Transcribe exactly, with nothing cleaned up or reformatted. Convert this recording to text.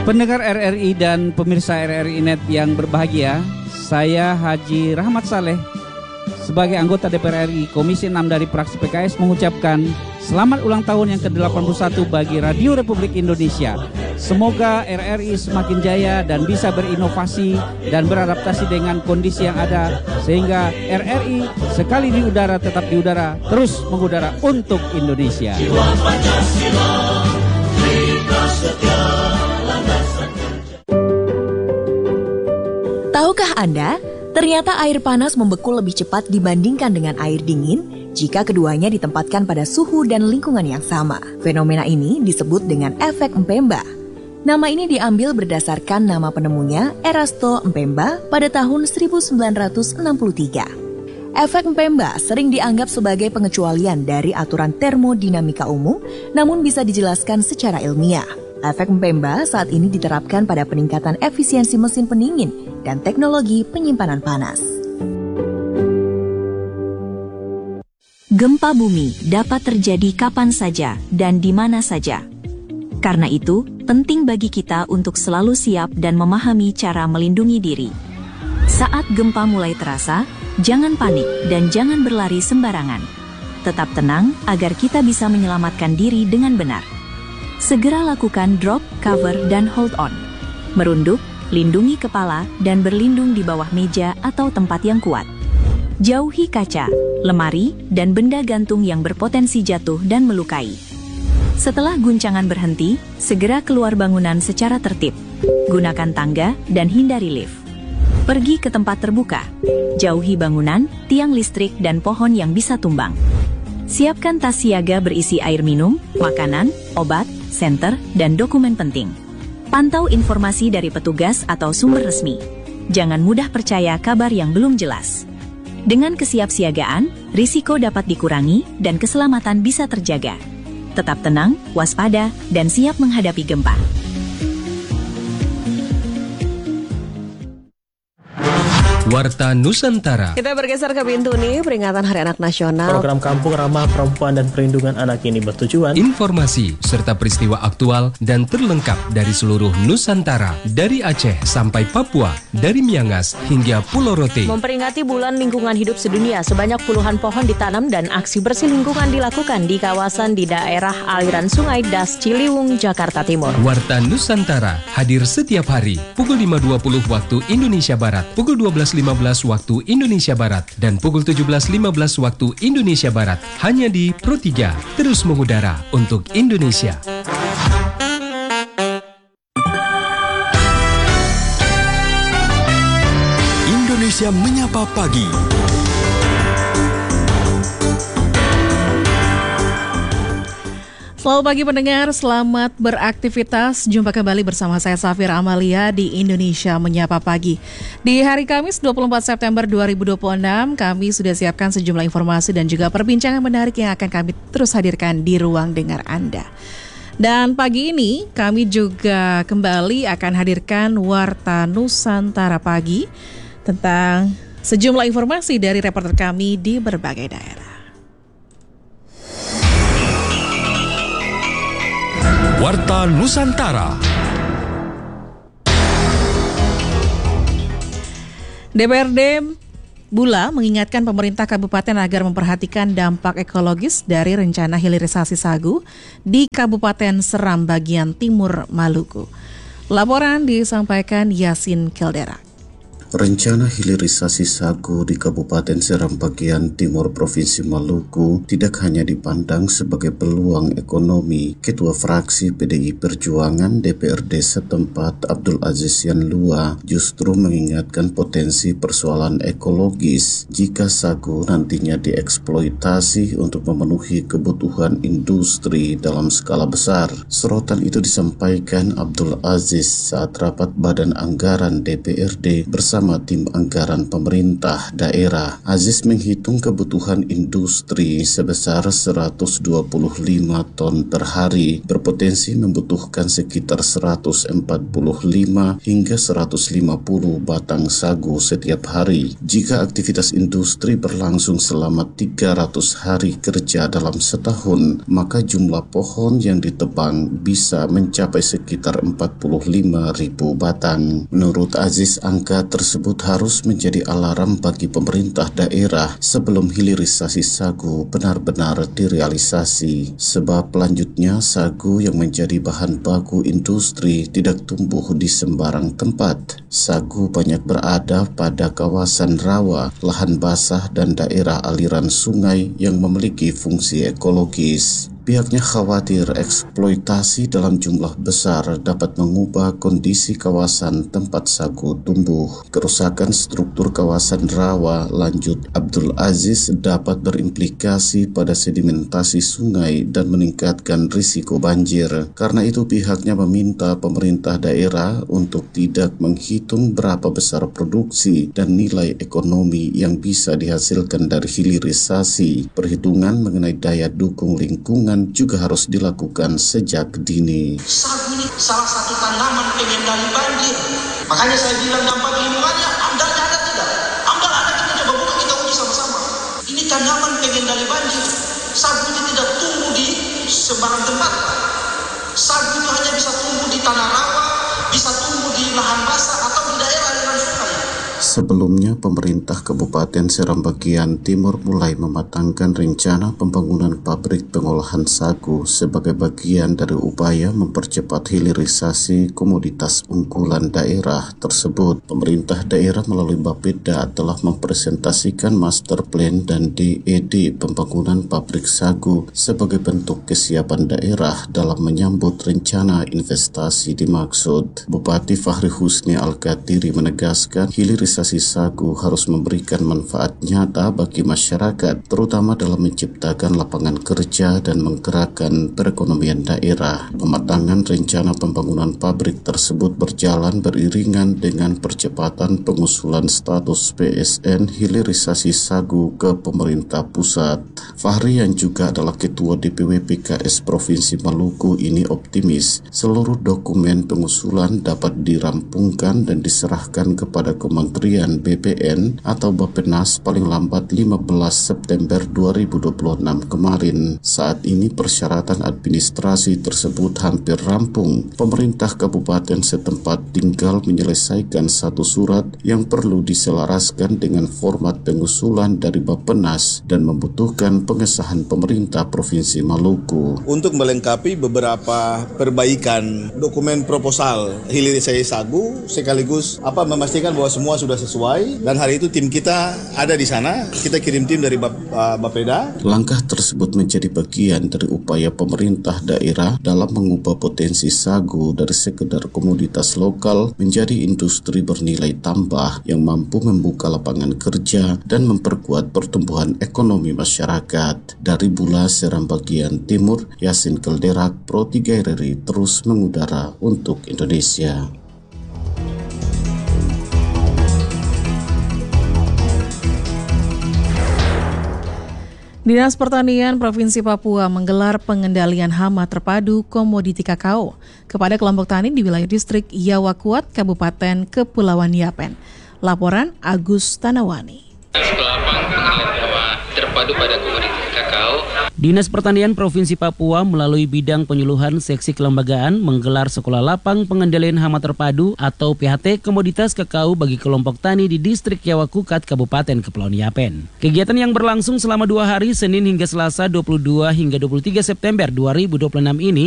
Pendengar R R I dan pemirsa R R I Net yang berbahagia, saya Haji Rahmat Saleh sebagai anggota D P R R I Komisi enam dari fraksi P K S mengucapkan selamat ulang tahun yang ke delapan puluh satu bagi Radio Republik Indonesia. Semoga R R I semakin jaya dan bisa berinovasi dan beradaptasi dengan kondisi yang ada, sehingga R R I sekali di udara tetap di udara, terus mengudara untuk Indonesia. Tahukah Anda, ternyata air panas membeku lebih cepat dibandingkan dengan air dingin jika keduanya ditempatkan pada suhu dan lingkungan yang sama. Fenomena ini disebut dengan efek Mpemba. Nama ini diambil berdasarkan nama penemunya, Erasto Mpemba, pada tahun seribu sembilan ratus enam puluh tiga. Efek Mpemba sering dianggap sebagai pengecualian dari aturan termodinamika umum, namun bisa dijelaskan secara ilmiah. Efek Mpemba saat ini diterapkan pada peningkatan efisiensi mesin pendingin dan teknologi penyimpanan panas. Gempa bumi dapat terjadi kapan saja dan di mana saja. Karena itu, penting bagi kita untuk selalu siap dan memahami cara melindungi diri. Saat gempa mulai terasa, jangan panik dan jangan berlari sembarangan. Tetap tenang agar kita bisa menyelamatkan diri dengan benar. Segera lakukan drop, cover, dan hold on. Merunduk, lindungi kepala, dan berlindung di bawah meja atau tempat yang kuat. Jauhi kaca, lemari, dan benda gantung yang berpotensi jatuh dan melukai. Setelah guncangan berhenti, segera keluar bangunan secara tertib. Gunakan tangga dan hindari lift. Pergi ke tempat terbuka. Jauhi bangunan, tiang listrik, dan pohon yang bisa tumbang. Siapkan tas siaga berisi air minum, makanan, obat, senter, dan dokumen penting. Pantau informasi dari petugas atau sumber resmi. Jangan mudah percaya kabar yang belum jelas. Dengan kesiapsiagaan, risiko dapat dikurangi dan keselamatan bisa terjaga. Tetap tenang, waspada, dan siap menghadapi gempa. Warta Nusantara. Kita bergeser ke pintu nih, peringatan Hari Anak Nasional. Program Kampung Ramah Perempuan dan Perlindungan Anak ini bertujuan Informasi serta peristiwa aktual dan terlengkap dari seluruh Nusantara, dari Aceh sampai Papua, dari Miangas hingga Pulau Rote. Memperingati Bulan Lingkungan Hidup Sedunia, sebanyak puluhan pohon ditanam dan aksi bersih lingkungan dilakukan di kawasan di daerah aliran Sungai Das Ciliwung, Jakarta Timur. Warta Nusantara hadir setiap hari pukul lima dua puluh waktu Indonesia Barat, pukul dua belas lima belas waktu Indonesia Barat, dan pukul tujuh belas lima belas waktu Indonesia Barat, hanya di Pro tiga, terus mengudara untuk Indonesia. Indonesia Menyapa Pagi. Selamat pagi pendengar, selamat beraktivitas. Jumpa kembali bersama saya Safira Amalia di Indonesia Menyapa Pagi. Di hari Kamis dua puluh empat September dua ribu dua puluh enam, kami sudah siapkan sejumlah informasi dan juga perbincangan menarik yang akan kami terus hadirkan di ruang dengar Anda. Dan pagi ini kami juga kembali akan hadirkan Warta Nusantara Pagi tentang sejumlah informasi dari reporter kami di berbagai daerah. Warta Nusantara. D P R D Bula mengingatkan pemerintah kabupaten agar memperhatikan dampak ekologis dari rencana hilirisasi sagu di Kabupaten Seram bagian timur Maluku. Laporan disampaikan Yasin Keldera. Rencana hilirisasi sagu di Kabupaten Seram bagian timur Provinsi Maluku tidak hanya dipandang sebagai peluang ekonomi. Ketua fraksi P D I Perjuangan D P R D setempat Abdul Aziz Yanlua justru mengingatkan potensi persoalan ekologis jika sagu nantinya dieksploitasi untuk memenuhi kebutuhan industri dalam skala besar. Sorotan itu disampaikan Abdul Aziz saat rapat Badan Anggaran D P R D bersama bersama tim anggaran pemerintah daerah. Aziz menghitung kebutuhan industri sebesar seratus dua puluh lima ton per hari, berpotensi membutuhkan sekitar seratus empat puluh lima hingga seratus lima puluh batang sagu setiap hari. Jika aktivitas industri berlangsung selama tiga ratus hari kerja dalam setahun, maka jumlah pohon yang ditebang bisa mencapai sekitar empat puluh lima ribu batang. Menurut Aziz, angka tersebut harus menjadi alarm bagi pemerintah daerah sebelum hilirisasi sagu benar-benar direalisasi. Sebab selanjutnya sagu yang menjadi bahan baku industri tidak tumbuh di sembarang tempat. Sagu banyak berada pada kawasan rawa, lahan basah, dan daerah aliran sungai yang memiliki fungsi ekologis. Pihaknya khawatir eksploitasi dalam jumlah besar dapat mengubah kondisi kawasan tempat sagu tumbuh. Kerusakan struktur kawasan rawa, lanjut Abdul Aziz, dapat berimplikasi pada sedimentasi sungai dan meningkatkan risiko banjir. Karena itu pihaknya meminta pemerintah daerah untuk tidak menghitung berapa besar produksi dan nilai ekonomi yang bisa dihasilkan dari hilirisasi. Perhitungan mengenai daya dukung lingkungan juga harus dilakukan sejak dini. Sagu ini salah satu tanaman pengendali banjir. Makanya saya bilang dampak lingkungannya, AMDALnya ada tidak? AMDAL ada, kita coba buka, kita uji sama-sama. Ini tanaman pengendali banjir. Sagu ini tidak tumbuh di sembarang tempat. Sagu itu hanya bisa tumbuh di tanah rawa, bisa tumbuh di lahan basah atau di daerah aliran sungai. Sebelumnya, pemerintah Kabupaten Seram bagian Timur mulai mematangkan rencana pembangunan pabrik pengolahan sagu sebagai bagian dari upaya mempercepat hilirisasi komoditas unggulan daerah tersebut. Pemerintah daerah melalui Bapeda telah mempresentasikan master plan dan D E D pembangunan pabrik sagu sebagai bentuk kesiapan daerah dalam menyambut rencana investasi dimaksud. Bupati Fahri Husni Al-Katiri menegaskan hilirisasi sagu harus memberikan manfaat nyata bagi masyarakat, terutama dalam menciptakan lapangan kerja dan menggerakkan perekonomian daerah. Pematangan rencana pembangunan pabrik tersebut berjalan beriringan dengan percepatan pengusulan status P S N hilirisasi sagu ke pemerintah pusat. Fahri yang juga adalah Ketua D P W P K S Provinsi Maluku ini optimis seluruh dokumen pengusulan dapat dirampungkan dan diserahkan kepada Kementerian B P N atau Bappenas paling lambat lima belas September dua ribu dua puluh enam kemarin. Saat ini persyaratan administrasi tersebut hampir rampung. Pemerintah kabupaten setempat tinggal menyelesaikan satu surat yang perlu diselaraskan dengan format pengusulan dari Bappenas dan membutuhkan pengesahan pemerintah Provinsi Maluku. Untuk melengkapi beberapa perbaikan dokumen proposal hilirisasi sagu sekaligus apa memastikan bahwa semua sudah sesuai, dan hari itu tim kita ada di sana. Kita kirim tim dari Bapeda. Langkah tersebut menjadi bagian dari upaya pemerintah daerah dalam mengubah potensi sagu dari sekedar komoditas lokal menjadi industri bernilai tambah yang mampu membuka lapangan kerja dan memperkuat pertumbuhan ekonomi masyarakat. Dari Bula, Seram bagian Timur, Yasin Kelderak, Pro tiga R R I terus mengudara untuk Indonesia. Dinas Pertanian Provinsi Papua menggelar pengendalian hama terpadu komoditi kakao kepada kelompok tani di wilayah distrik Yawakuat, Kabupaten Kepulauan Yapen. Laporan Agus Tanawani. Terpadu pada komoditi kakao. Dinas Pertanian Provinsi Papua melalui bidang penyuluhan seksi kelembagaan menggelar sekolah lapang pengendalian hama terpadu atau P H T komoditas kakao bagi kelompok tani di distrik Yawakukat, Kabupaten Kepulauan Yapen. Kegiatan yang berlangsung selama dua hari, Senin hingga Selasa dua puluh dua hingga dua puluh tiga September dua ribu dua puluh enam ini